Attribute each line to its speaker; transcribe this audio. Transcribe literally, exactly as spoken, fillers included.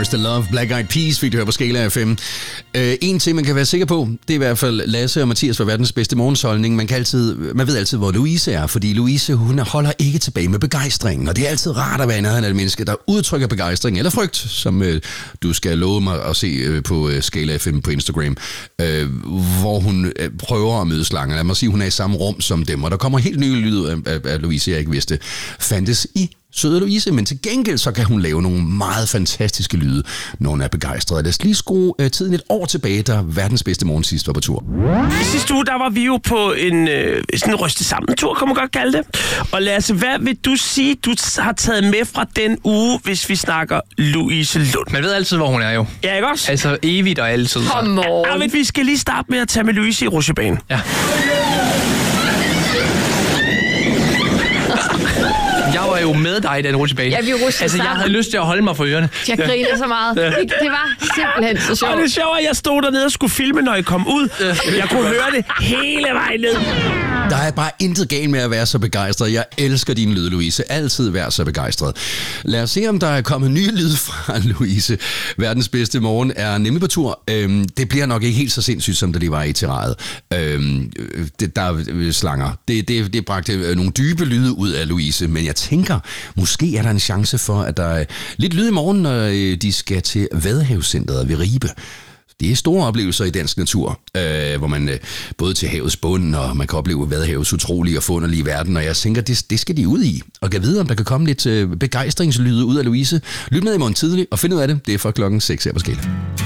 Speaker 1: Where's the Love? Black Eyed Peas fik du her på Skala F M. Uh, en ting, man kan være sikker på, det er i hvert fald Lasse og Mathias for verdens bedste morgensholdning. Man, kan altid, man ved altid, hvor Louise er, fordi Louise, hun holder ikke tilbage med begejstringen. Og det er altid rart at være i nærheden af et menneske, der udtrykker begejstring eller frygt, som uh, du skal love mig at se uh, på uh, Skala F M på Instagram, uh, hvor hun uh, prøver at møde slanger. Lad mig sige, hun er i samme rum som dem, og der kommer helt nye lyd af, af, af Louise, jeg ikke vidste, fandtes i søde Louise, men til gengæld så kan hun lave nogle meget fantastiske lyde, når hun er begejstret. Lad os lige skrue uh, tiden et år tilbage, der verdens bedste morgen sidst var på tur.
Speaker 2: Sidste uge, der var vi jo på en øh, sådan en ryste sammen tur, kan man godt kalde det. Og Lasse, hvad vil du sige, du har taget med fra den uge, hvis vi snakker Louise Lund?
Speaker 3: Man ved altid, hvor hun er jo.
Speaker 2: Ja, ikke også?
Speaker 3: Altså evigt og altid.
Speaker 4: Kom on.
Speaker 2: Ja, men vi skal lige starte med at tage med Louise i rutsjebanen.
Speaker 3: Ja. Jeg var jo med dig i den rutsjebane.
Speaker 4: Ja, vi rutsjede
Speaker 3: Altså, jeg
Speaker 4: sammen.
Speaker 3: havde lyst til at holde mig for ørerne.
Speaker 4: Jeg griner så meget. Det, det var simpelthen så sjovt.
Speaker 2: Og det sjove er, at jeg stod dernede og skulle filme, når I kom ud. Jeg kunne høre det hele vejen ned.
Speaker 1: Der er bare intet galt med at være så begejstret. Jeg elsker din lyd, Louise. Altid vær så begejstret. Lad os se, om der er kommet nye lyd fra Louise. Verdens bedste morgen er nemlig på tur. Øhm, det bliver nok ikke helt så sindssygt, som det lige var i terræet. Øhm, det, der er slanger. Det, det, det bragte nogle dybe lyde ud af Louise, men jeg tænker, måske er der en chance for, at der er lidt lyd i morgen, når de skal til Vadehavscentret ved Ribe. Det er store oplevelser i dansk natur, øh, hvor man øh, både til havets bund, og man kan opleve Vadehavets utrolige og forunderlige verden, og jeg tænker, det, det skal de ud i. Og kan vide, om der kan komme lidt øh, begejstringslyde ud af Louise. Lyt med i morgen tidlig og find ud af det. Det er fra klokken seks her på Skala.